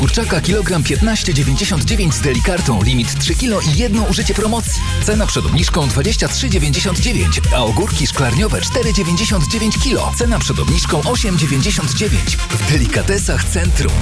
Kurczaka kilogram 15,99 z Delikartą. Limit 3 kg i jedno użycie promocji. Cena przed obniżką 23,99, a ogórki szklarniowe 4,99 kg. Cena przed obniżką 8,99. W Delikatesach Centrum.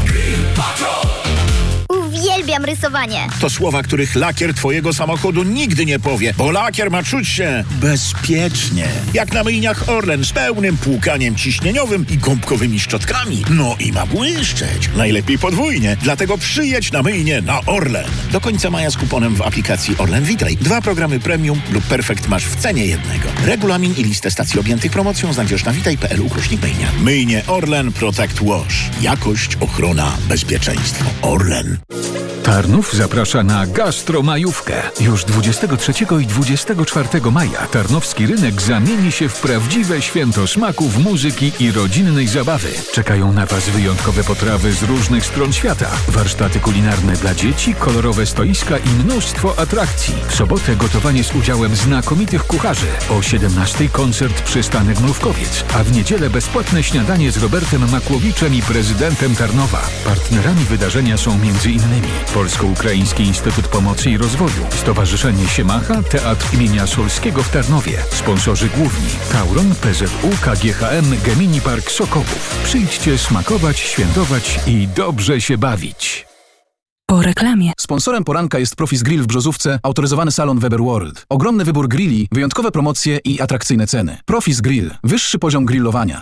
Uwielbiam rysowanie. To słowa, których lakier twojego samochodu nigdy nie powie, bo lakier ma czuć się bezpiecznie. Jak na myjniach Orlen z pełnym płukaniem ciśnieniowym i gąbkowymi szczotkami. No i ma błyszczeć. Najlepiej podwójnie. Dlatego przyjedź na myjnię na Orlen. Do końca maja z kuponem w aplikacji Orlen Witaj. 2 programy premium lub perfekt masz w cenie jednego. Regulamin i listę stacji objętych promocją znajdziesz na witaj.pl/myjnia. Myjnie Orlen Protect Wash. Jakość, ochrona, bezpieczeństwo. Orlen. Tarnów zaprasza na gastromajówkę. Już 23 i 24 maja Tarnowski Rynek zamieni się w prawdziwe święto smaków, muzyki i rodzinnej zabawy. Czekają na Was wyjątkowe potrawy z różnych stron świata, warsztaty kulinarne dla dzieci, kolorowe stoiska i mnóstwo atrakcji. W sobotę gotowanie z udziałem znakomitych kucharzy. O 17 koncert Przystanek Mrówkowiec, a w niedzielę bezpłatne śniadanie z Robertem Makłowiczem i prezydentem Tarnowa. Partnerami wydarzenia są m.in. Polsko-Ukraiński Instytut Pomocy i Rozwoju, Stowarzyszenie Siemacha, Teatr imienia Solskiego w Tarnowie, sponsorzy główni Tauron, PZU, KGHM, Gemini Park Sokołów. Przyjdźcie smakować, świętować i dobrze się bawić. Po reklamie. Sponsorem poranka jest Profis Grill w Brzozówce, autoryzowany salon Weber World. Ogromny wybór grilli, wyjątkowe promocje i atrakcyjne ceny. Profis Grill. Wyższy poziom grillowania.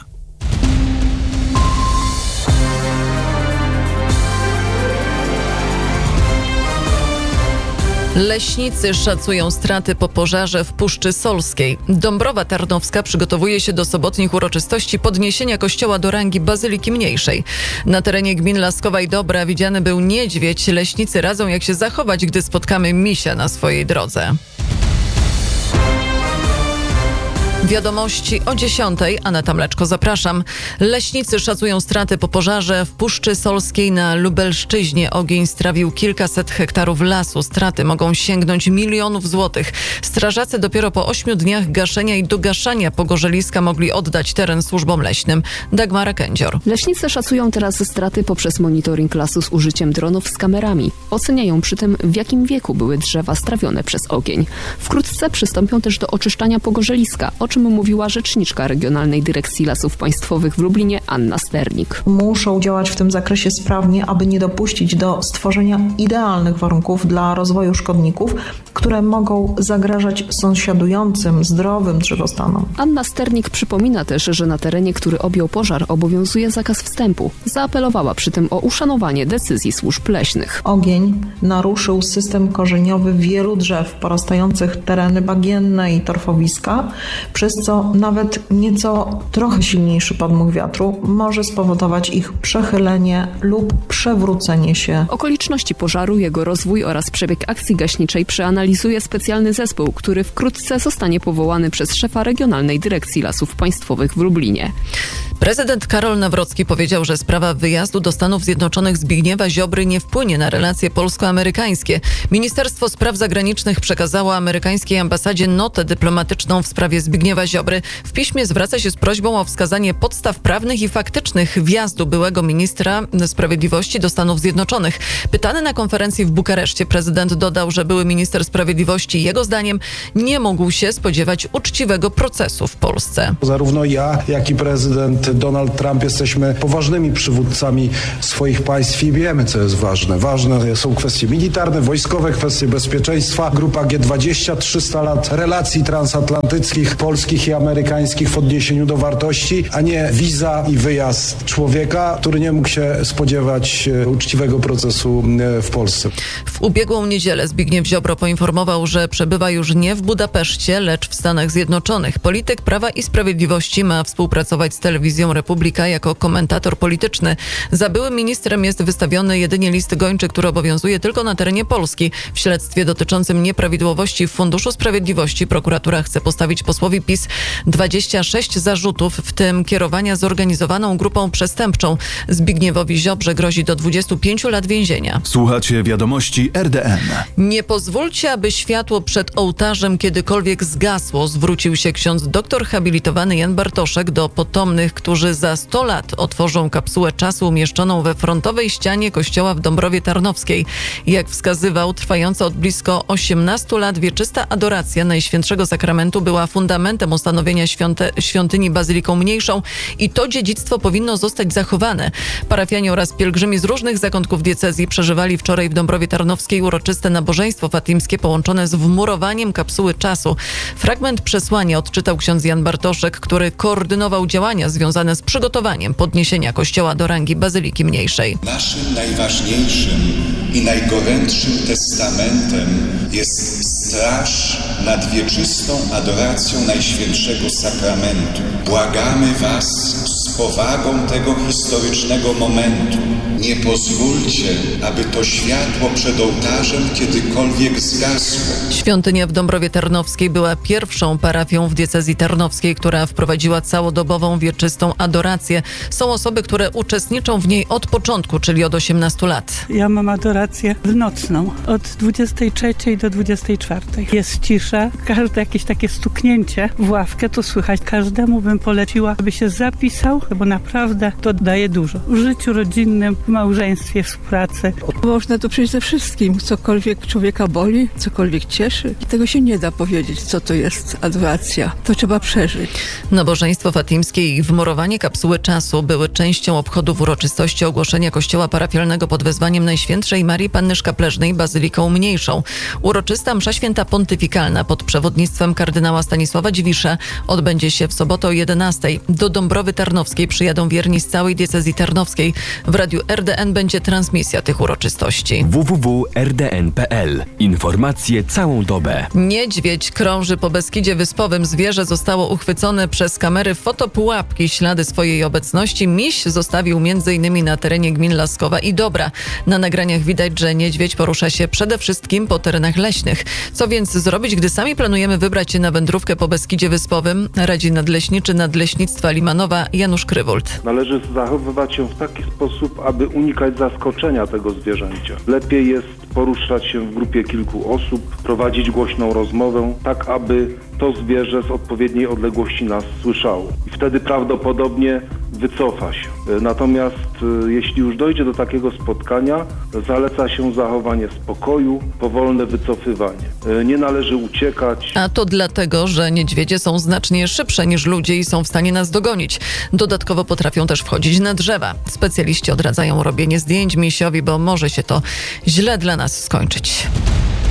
Leśnicy szacują straty po pożarze w Puszczy Solskiej. Dąbrowa Tarnowska przygotowuje się do sobotnich uroczystości podniesienia kościoła do rangi bazyliki mniejszej. Na terenie gmin Laskowa i Dobra widziany był niedźwiedź. Leśnicy radzą, jak się zachować, gdy spotkamy misia na swojej drodze. Wiadomości o 10:00. Aneta Mleczko, zapraszam. Leśnicy szacują straty po pożarze w Puszczy Solskiej na Lubelszczyźnie. Ogień strawił kilkaset hektarów lasu. Straty mogą sięgnąć milionów złotych. Strażacy dopiero po 8 dniach gaszenia i dogaszania pogorzeliska mogli oddać teren służbom leśnym. Dagmara Kędzior. Leśnicy szacują teraz straty poprzez monitoring lasu z użyciem dronów z kamerami. Oceniają przy tym, w jakim wieku były drzewa strawione przez ogień. Wkrótce przystąpią też do oczyszczania pogorzeliska, o czym mówiła rzeczniczka Regionalnej Dyrekcji Lasów Państwowych w Lublinie Anna Sternik. Muszą działać w tym zakresie sprawnie, aby nie dopuścić do stworzenia idealnych warunków dla rozwoju szkodników, które mogą zagrażać sąsiadującym, zdrowym drzewostanom. Anna Sternik przypomina też, że na terenie, który objął pożar, obowiązuje zakaz wstępu. Zaapelowała przy tym o uszanowanie decyzji służb leśnych. Ogień naruszył system korzeniowy wielu drzew porastających tereny bagienne i torfowiska, przez co nawet nieco trochę silniejszy podmuch wiatru może spowodować ich przechylenie lub przewrócenie się. Okoliczności pożaru, jego rozwój oraz przebieg akcji gaśniczej przeanalizuje specjalny zespół, który wkrótce zostanie powołany przez szefa Regionalnej Dyrekcji Lasów Państwowych w Lublinie. Prezydent Karol Nawrocki powiedział, że sprawa wyjazdu do Stanów Zjednoczonych Zbigniewa Ziobry nie wpłynie na relacje polsko-amerykańskie. Ministerstwo Spraw Zagranicznych przekazało amerykańskiej ambasadzie notę dyplomatyczną w sprawie Zbigniewa Ziobry. W piśmie zwraca się z prośbą o wskazanie podstaw prawnych i faktycznych wjazdu byłego ministra sprawiedliwości do Stanów Zjednoczonych. Pytany na konferencji w Bukareszcie prezydent dodał, że były minister sprawiedliwości jego zdaniem nie mógł się spodziewać uczciwego procesu w Polsce. Zarówno ja, jak i prezydent Donald Trump jesteśmy poważnymi przywódcami swoich państw i wiemy, co jest ważne. Ważne są kwestie militarne, wojskowe, kwestie bezpieczeństwa. Grupa G20, 300 lat relacji transatlantyckich, polskich i amerykańskich w odniesieniu do wartości, a nie wiza i wyjazd człowieka, który nie mógł się spodziewać uczciwego procesu w Polsce. W ubiegłą niedzielę Zbigniew Ziobro poinformował, że przebywa już nie w Budapeszcie, lecz w Stanach Zjednoczonych. Polityk Prawa i Sprawiedliwości ma współpracować z Telewizją Republika jako komentator polityczny. Za byłym ministrem jest wystawiony jedynie list gończy, który obowiązuje tylko na terenie Polski. W śledztwie dotyczącym nieprawidłowości w Funduszu Sprawiedliwości prokuratura chce postawić posłowi PiS 26 zarzutów, w tym kierowania zorganizowaną grupą przestępczą. Zbigniewowi Ziobrze grozi do 25 lat więzienia. Słuchacie wiadomości RDN. Nie pozwólcie, aby światło przed ołtarzem kiedykolwiek zgasło, zwrócił się ksiądz doktor habilitowany Jan Bartoszek do potomnych, którzy za 100 lat otworzą kapsułę czasu umieszczoną we frontowej ścianie kościoła w Dąbrowie Tarnowskiej. Jak wskazywał, trwająca od blisko 18 lat wieczysta adoracja Najświętszego Sakramentu była fundamentem ustanowienia świątyni Bazyliką Mniejszą i to dziedzictwo powinno zostać zachowane. Parafianie oraz pielgrzymi z różnych zakątków diecezji przeżywali wczoraj w Dąbrowie Tarnowskiej uroczyste nabożeństwo fatimskie połączone z wmurowaniem kapsuły czasu. Fragment przesłania odczytał ksiądz Jan Bartoszek, który koordynował działania związane z przygotowaniem podniesienia kościoła do rangi Bazyliki Mniejszej. Naszym najważniejszym i najgorętszym testamentem jest straż nad wieczystą adoracją Najświętszego Sakramentu. Błagamy Was z powagą tego historycznego momentu. Nie pozwólcie, aby to światło przed ołtarzem kiedykolwiek zgasło. Świątynia w Dąbrowie Tarnowskiej była pierwszą parafią w diecezji tarnowskiej, która wprowadziła całodobową wieczystą adorację. Są osoby, które uczestniczą w niej od początku, czyli od 18 lat. Ja mam adorację nocną od 23 do 24. Jest cisza, każde jakieś takie stuknięcie w ławkę to słychać. Każdemu bym poleciła, aby się zapisał, bo naprawdę to daje dużo. W życiu rodzinnym, w małżeństwie, w pracy. Można to przejść ze wszystkim, cokolwiek człowieka boli, cokolwiek cieszy. I tego się nie da powiedzieć, co to jest adoracja. To trzeba przeżyć. Nabożeństwo fatimskie i wmurowanie kapsuły czasu były częścią obchodów uroczystości ogłoszenia kościoła parafialnego pod wezwaniem Najświętszej Marii Panny Szkapleżnej Bazyliką Mniejszą. Uroczysta msza święta pontyfikalna pod przewodnictwem kardynała Stanisława Dziwisza odbędzie się w sobotę o 11:00. Do Dąbrowy Tarnowskiej przyjadą wierni z całej diecezji tarnowskiej. W radiu RDN będzie transmisja tych uroczystości. www.rdn.pl. Informacje całą dobę. Niedźwiedź krąży po Beskidzie Wyspowym. Zwierzę zostało uchwycone przez kamery fotopułapki. Ślady swojej obecności miś zostawił m.in. na terenie gmin Laskowa i Dobra. Na nagraniach widać, że niedźwiedź porusza się przede wszystkim po terenach leśnych. Co więc zrobić, gdy sami planujemy wybrać się na wędrówkę po Beskidzie Wyspowym? Radzi nadleśniczy Nadleśnictwa Limanowa Janusz Krywult. Należy zachowywać się w taki sposób, aby unikać zaskoczenia tego zwierzęcia. Lepiej jest poruszać się w grupie kilku osób, prowadzić głośną rozmowę, tak aby to zwierzę z odpowiedniej odległości nas słyszało. I wtedy prawdopodobnie wycofa się. Natomiast jeśli już dojdzie do takiego spotkania, zaleca się zachowanie spokoju, powolne wycofywanie. Nie należy uciekać. A to dlatego, że niedźwiedzie są znacznie szybsze niż ludzie i są w stanie nas dogonić. Dodatkowo potrafią też wchodzić na drzewa. Specjaliści odradzają robienie zdjęć misiowi, bo może się to źle dla nas skończyć.